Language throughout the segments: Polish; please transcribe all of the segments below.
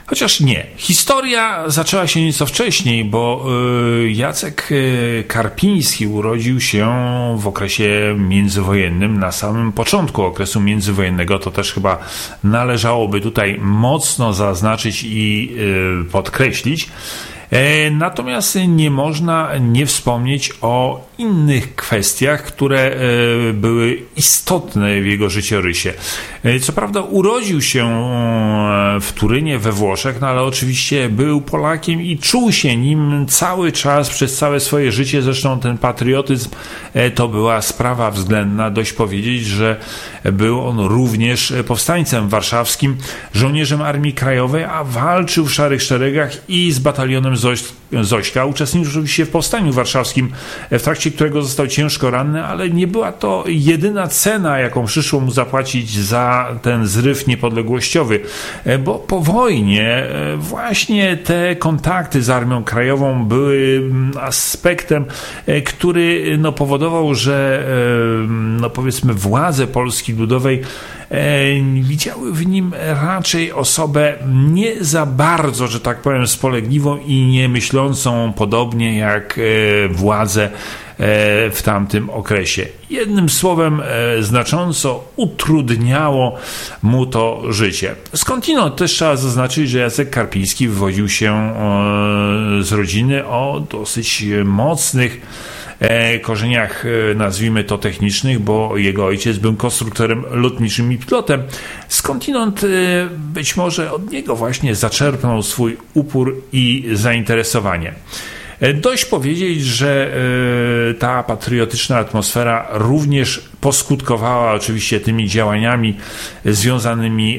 Chociaż nie. Historia zaczęła się nieco wcześniej, bo Jacek Karpiński urodził się w okresie międzywojennym, na samym początku okresu międzywojennego. To też chyba należałoby tutaj mocno zaznaczyć i podkreślić. Natomiast nie można nie wspomnieć o innych kwestiach, które były istotne w jego życiorysie. Co prawda urodził się w Turynie we Włoszech, no ale oczywiście był Polakiem i czuł się nim cały czas, przez całe swoje życie. Zresztą ten patriotyzm to była sprawa względna. Dość powiedzieć, że był on również powstańcem warszawskim, żołnierzem Armii Krajowej, a walczył w Szarych Szeregach i z batalionem Zośka. Uczestniczył oczywiście w powstaniu warszawskim, w trakcie którego został ciężko ranny, ale nie była to jedyna cena, jaką przyszło mu zapłacić za ten zryw niepodległościowy, bo po wojnie właśnie te kontakty z Armią Krajową były aspektem, który powodował, że powiedzmy władze Polski Ludowej widziały w nim raczej osobę nie za bardzo, że tak powiem, spolegliwą i nie myślącą podobnie jak władze w tamtym okresie. Jednym słowem znacząco utrudniało mu to życie. Skądinąd też trzeba zaznaczyć, że Jacek Karpiński wywodził się z rodziny o dosyć mocnych korzeniach, nazwijmy to technicznych, bo jego ojciec był konstruktorem lotniczym i pilotem. Skądinąd być może od niego właśnie zaczerpnął swój upór i zainteresowanie. Dość powiedzieć, że ta patriotyczna atmosfera również poskutkowała oczywiście tymi działaniami związanymi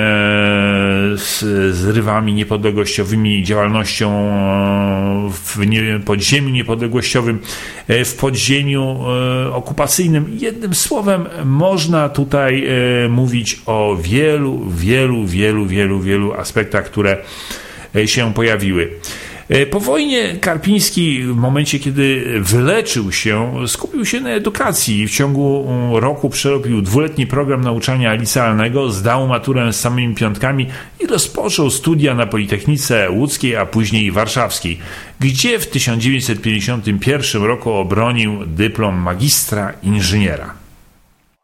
z zrywami niepodległościowymi, działalnością w podziemiu niepodległościowym, w podziemiu okupacyjnym. Jednym słowem można tutaj mówić o wielu aspektach, które się pojawiły. Po wojnie Karpiński, w momencie kiedy wyleczył się, skupił się na edukacji. W ciągu roku przerobił 2-letni program nauczania licealnego, zdał maturę z samymi piątkami i rozpoczął studia na Politechnice Łódzkiej, a później warszawskiej, gdzie w 1951 roku obronił dyplom magistra inżyniera.